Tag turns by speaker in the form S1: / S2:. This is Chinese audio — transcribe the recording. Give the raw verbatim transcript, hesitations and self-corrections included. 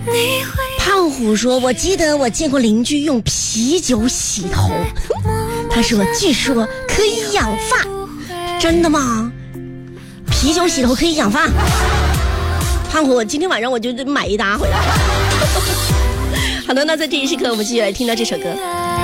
S1: 胖虎说，我记得我见过邻居用啤酒洗头，他说据说可以养发，真的吗？啤酒洗头可以养发？胖虎，今天晚上我就买一打回来。好的，那在这一时刻我们继续来听到这首歌。